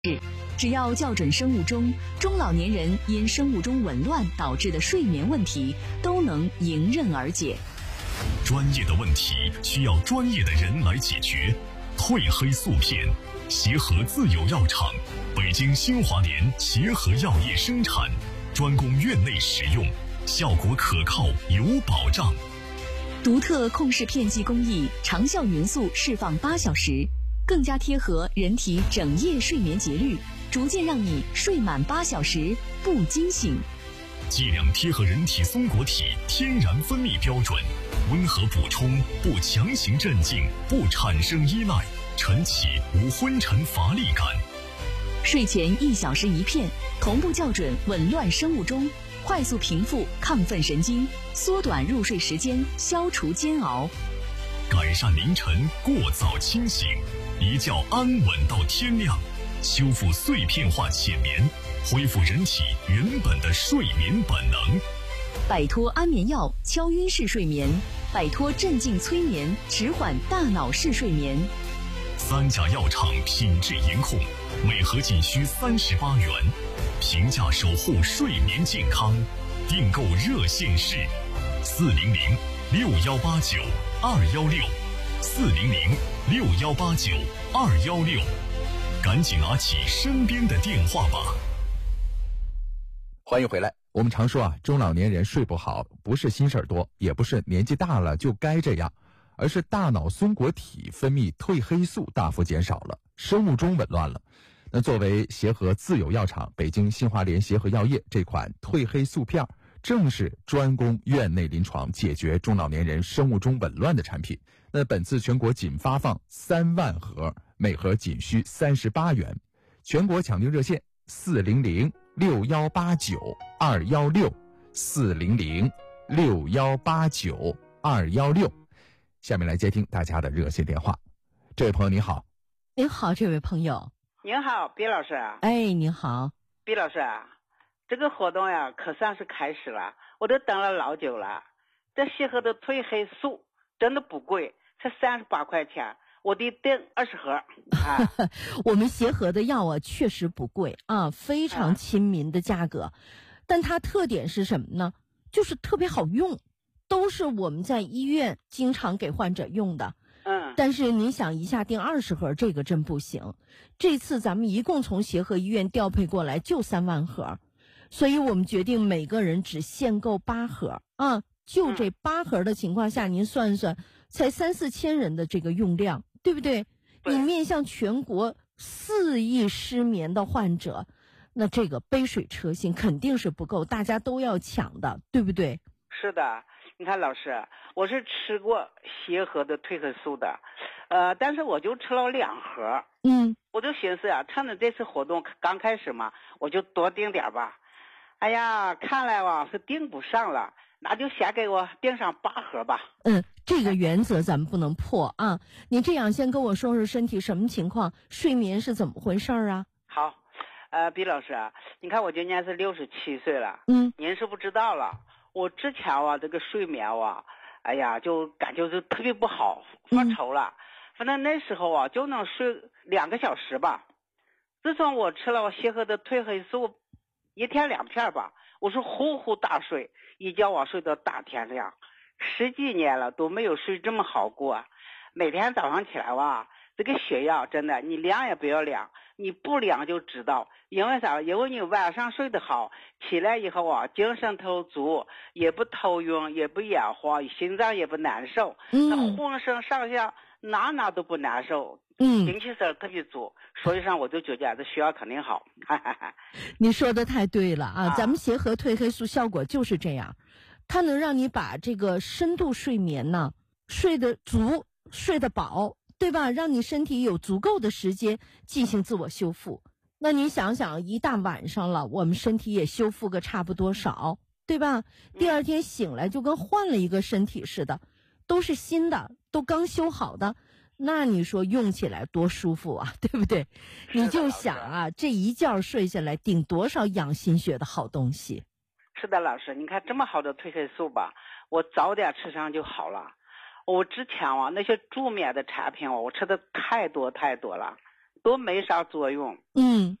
只要校准生物钟，中老年人因生物钟紊乱导致的睡眠问题都能迎刃而解。 专业的问题需要专业的人来解决。褪黑素片，协和自有药厂，北京新华联协和药业生产，专供院内使用，效果可靠有保障。 独特控室片剂工艺，长效匀速释放8小时，更加贴合人体整夜睡眠节律，逐渐让你睡满8小时不惊醒。 剂量贴合人体松果体天然分泌标准，温和补充，不强行镇静，不产生依赖，晨起无昏沉乏力感。 睡前1小时1片，同步校准紊乱生物钟，快速平复亢奋神经，缩短入睡时间，消除煎熬， 改善凌晨过早清醒，一觉安稳到天亮，修复碎片化浅眠，恢复人体原本的睡眠本能。 摆脱安眠药敲晕式睡眠，摆脱镇静催眠迟缓大脑式睡眠。 3甲药厂品质严控，每盒仅需38元，平价守护睡眠健康。订购热线是400-6189-216，400-6189-216，赶紧拿起身边的电话吧。 欢迎回来。我们常说啊，中老年人睡不好，不是心事儿多，也不是年纪大了就该这样，而是大脑松果体分泌褪黑素大幅减少了，生物钟紊乱了。那作为协和自有药厂北京新华联协和药业这款褪黑素片，正是专攻院内临床解决中老年人生物钟紊乱的产品。那本次全国仅发放3万盒，每盒仅需38元。全国抢订热线400-6189-216，400-6189-216。下面来接听大家的热线电话。这位朋友您好。 您好，这位朋友。 您好，毕老师。 哎，您好， 毕老师，这个活动呀，可算是开始了，我都等了老久了。这协和的褪黑素真的不贵，才38块钱，我得订20盒啊。 我们协和的药啊，确实不贵啊，非常亲民的价格。但它特点是什么呢？就是特别好用，都是我们在医院经常给患者用的。但是您想一下订20盒，这个真不行。这次咱们一共从协和医院调配过来就3万盒，所以我们决定每个人只限购8盒啊。就这8盒的情况下，您算算，才3-4千人的这个用量，对不对？你面向全国4亿失眠的患者，那这个杯水车薪肯定是不够，大家都要抢的，对不对？ 是的，你看老师，我是吃过协和的褪黑素的，但是我就吃了2盒。我就寻思啊，趁着这次活动刚开始嘛，我就多订点吧。哎呀，看来吧是订不上了，那就先给我订上8盒吧。 这个原则咱们不能破啊。你这样先跟我说说身体什么情况，睡眠是怎么回事啊？ 好，毕老师，你看我今年是67岁了。您是不知道了，我之前啊这个睡眠啊，哎呀就感觉就特别不好，发愁了。反正那时候啊就能睡2个小时吧。自从我吃了协和的褪黑素1天2片吧，我是呼呼大睡，一觉啊睡到大天亮，10几年了都没有睡这么好过。每天早上起来哇，这个血压真的你量也不要量，你不量就知道。因为啥？因为你晚上睡得好，起来以后啊精神头足，也不头晕，也不眼花，心脏也不难受，那浑身上下哪都不难受，精气神特别足。所以上我就觉得这血压肯定好。 你说的太对了啊，咱们协和褪黑素效果就是这样，它能让你把这个深度睡眠呢睡得足，睡得饱，对吧？让你身体有足够的时间进行自我修复。那你想想，一大晚上了，我们身体也修复个差不多少，对吧？第二天醒来就跟换了一个身体似的，都是新的，都刚修好的，那你说用起来多舒服啊，对不对？你就想啊，这一觉睡下来顶多少养心血的好东西。 是的，老师，你看这么好的褪黑素吧，我早点吃上就好了。我之前啊那些助眠的产品我吃的太多了， 都没啥作用。